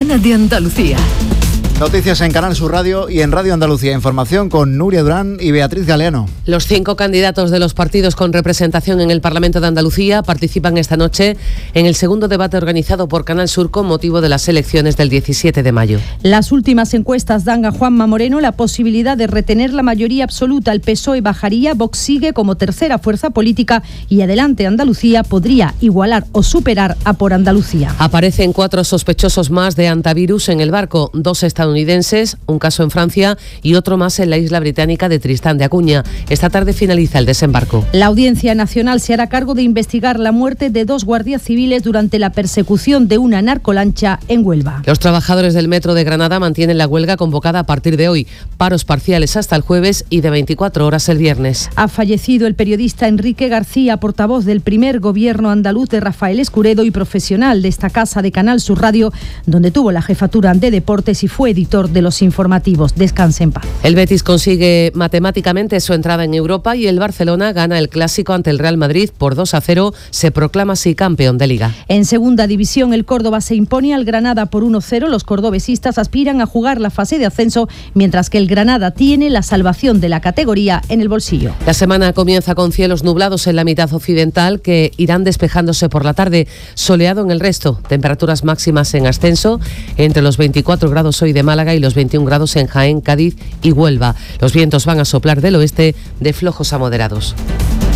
mañana de Andalucía. Noticias en Canal Sur Radio y en Radio Andalucía. Información con Nuria Durán y Beatriz Galeano. Los 5 candidatos de los partidos con representación en el Parlamento de Andalucía participan esta noche en el segundo debate organizado por Canal Sur con motivo de las elecciones del 17 de mayo. Las últimas encuestas dan a Juanma Moreno la posibilidad de retener la mayoría absoluta. El PSOE bajaría, Vox sigue como tercera fuerza política y Adelante Andalucía podría igualar o superar a Por Andalucía. Aparecen 4 sospechosos más de antivirus en el barco, 2 estadounidenses, un caso en Francia y otro más en la isla británica de Tristán de Acuña. Esta tarde finaliza el desembarco. La Audiencia Nacional se hará cargo de investigar la muerte de 2 guardias civiles durante la persecución de una narcolancha en Huelva. Los trabajadores del Metro de Granada mantienen la huelga convocada a partir de hoy. Paros parciales hasta el jueves y de 24 horas el viernes. Ha fallecido el periodista Enrique García, portavoz del primer gobierno andaluz de Rafael Escuredo y profesional de esta casa de Canal Sur Radio, donde tuvo la jefatura de deportes y fue editor de los informativos. Descanse en paz. El Betis consigue matemáticamente su entrada en Europa y el Barcelona gana el clásico ante el Real Madrid por 2-0, se proclama así campeón de Liga. En segunda división el Córdoba se impone al Granada por 1-0, los cordobesistas aspiran a jugar la fase de ascenso, mientras que el Granada tiene la salvación de la categoría en el bolsillo. La semana comienza con cielos nublados en la mitad occidental que irán despejándose por la tarde, soleado en el resto, temperaturas máximas en ascenso entre los 24 grados hoy de Málaga y los 21 grados en Jaén, Cádiz y Huelva. Los vientos van a soplar del oeste de flojos a moderados.